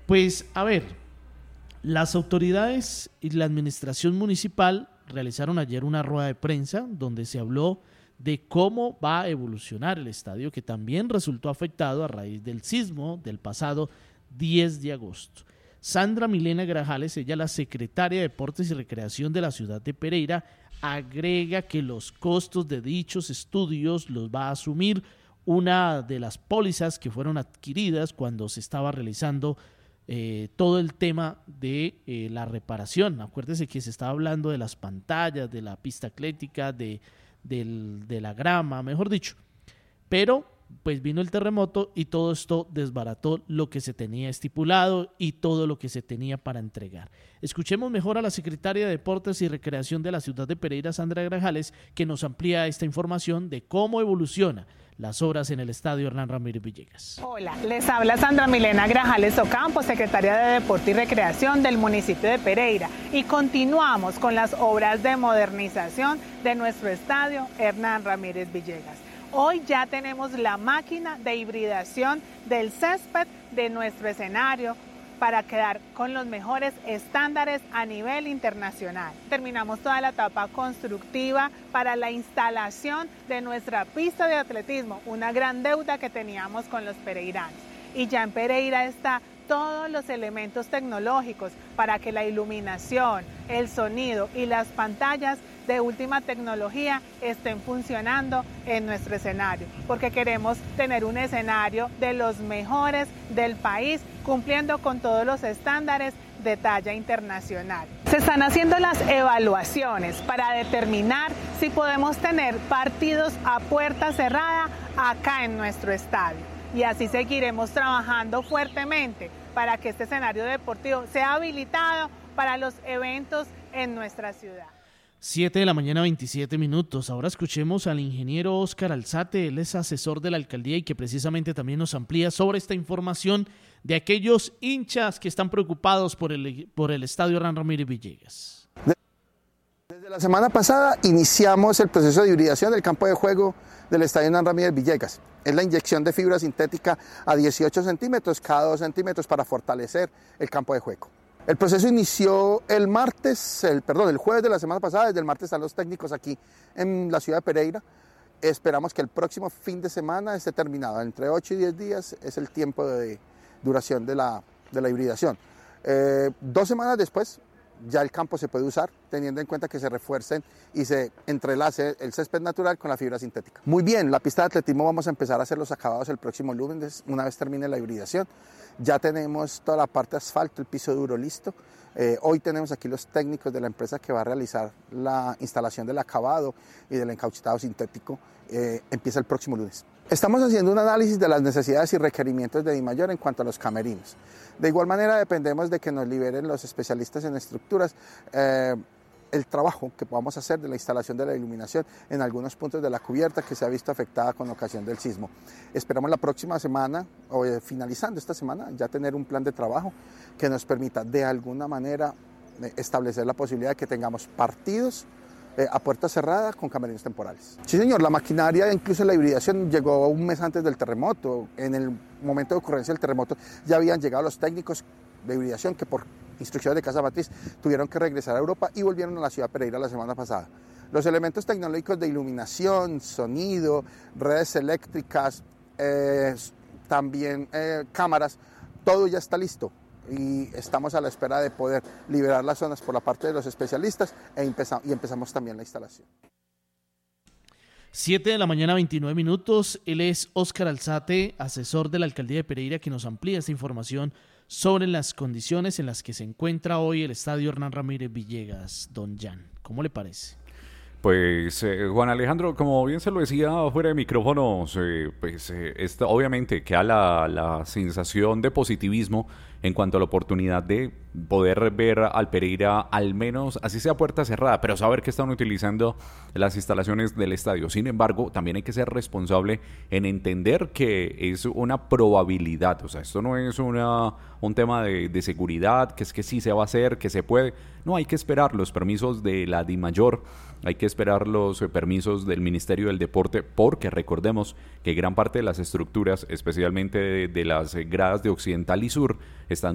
Pues, a ver, las autoridades y la administración municipal realizaron ayer una rueda de prensa donde se habló de cómo va a evolucionar el estadio, que también resultó afectado a raíz del sismo del pasado 10 de agosto. Sandra Milena Grajales, ella la secretaria de Deportes y Recreación de la ciudad de Pereira, agrega que los costos de dichos estudios los va a asumir una de las pólizas que fueron adquiridas cuando se estaba realizando todo el tema de la reparación. Acuérdese que se estaba hablando de las pantallas, de la pista atlética, de la grama, mejor dicho. Pero pues vino el terremoto y todo esto desbarató lo que se tenía estipulado y todo lo que se tenía para entregar. Escuchemos mejor a la secretaria de Deportes y Recreación de la ciudad de Pereira, Sandra Grajales, que nos amplía esta información de cómo evoluciona las obras en el estadio Hernán Ramírez Villegas. Hola, les habla Sandra Milena Grajales Ocampo, secretaria de Deporte y Recreación del municipio de Pereira, y continuamos con las obras de modernización de nuestro estadio Hernán Ramírez Villegas. Hoy ya tenemos la máquina de hibridación del césped de nuestro escenario para quedar con los mejores estándares a nivel internacional. Terminamos toda la etapa constructiva para la instalación de nuestra pista de atletismo, una gran deuda que teníamos con los pereiranos. Y ya en Pereira está todos los elementos tecnológicos para que la iluminación, el sonido y las pantallas de última tecnología estén funcionando en nuestro escenario, porque queremos tener un escenario de los mejores del país, cumpliendo con todos los estándares de talla internacional. Se están haciendo las evaluaciones para determinar si podemos tener partidos a puerta cerrada acá en nuestro estadio. Y así seguiremos trabajando fuertemente para que este escenario deportivo sea habilitado para los eventos en nuestra ciudad. 7 de la mañana, 27 minutos. Ahora escuchemos al ingeniero Óscar Alzate, él es asesor de la alcaldía y que precisamente también nos amplía sobre esta información de aquellos hinchas que están preocupados por el estadio Hernán Ramírez Villegas. Desde la semana pasada iniciamos el proceso de hibridación del campo de juego del estadio Hernán Ramírez Villegas. Es la inyección de fibra sintética a 18 centímetros, cada 2 centímetros para fortalecer el campo de juego. El proceso inició el jueves de la semana pasada. Desde el martes están los técnicos aquí en la ciudad de Pereira. Esperamos que el próximo fin de semana esté terminado. Entre 8 y 10 días es el tiempo de duración de la hibridación. 2 semanas después ya el campo se puede usar, teniendo en cuenta que se refuercen y se entrelace el césped natural con la fibra sintética. Muy bien, la pista de atletismo vamos a empezar a hacer los acabados el próximo lunes, una vez termine la hibridación. Ya tenemos toda la parte de asfalto, el piso duro listo. Hoy tenemos aquí los técnicos de la empresa que va a realizar la instalación del acabado y del encauchitado sintético. Empieza el próximo lunes. Estamos haciendo un análisis de las necesidades y requerimientos de DIMAYOR en cuanto a los camerinos. De igual manera dependemos de que nos liberen los especialistas en estructuras el trabajo que podamos hacer de la instalación de la iluminación en algunos puntos de la cubierta que se ha visto afectada con ocasión del sismo. Esperamos la próxima semana, o finalizando esta semana, ya tener un plan de trabajo que nos permita de alguna manera establecer la posibilidad de que tengamos partidos a puerta cerrada con camerinos temporales. Sí, señor, la maquinaria, incluso la hibridación, llegó un mes antes del terremoto. En el momento de ocurrencia del terremoto ya habían llegado los técnicos de hibridación que por instrucciones de Casa Matriz tuvieron que regresar a Europa y volvieron a la ciudad de Pereira la semana pasada. Los elementos tecnológicos de iluminación, sonido, redes eléctricas, también cámaras, todo ya está listo. Y estamos a la espera de poder liberar las zonas por la parte de los especialistas y empezamos también la instalación. 7 de la mañana, 29 minutos. Él es Óscar Alzate, asesor de la alcaldía de Pereira, que nos amplía esta información sobre las condiciones en las que se encuentra hoy el estadio Hernán Ramírez Villegas. Don Jan, ¿cómo le parece? Pues Juan Alejandro, como bien se lo decía fuera de micrófonos, obviamente queda la sensación de positivismo en cuanto a la oportunidad de poder ver al Pereira, al menos así sea puerta cerrada, pero saber que están utilizando las instalaciones del estadio. Sin embargo, también hay que ser responsable en entender que es una probabilidad, o sea, esto no es un tema de seguridad, que es que sí se va a hacer, que se puede. No, hay que esperar los permisos de la DIMAYOR, hay que esperar los permisos del Ministerio del Deporte, porque recordemos que gran parte de las estructuras, especialmente de las gradas de Occidental y Sur, están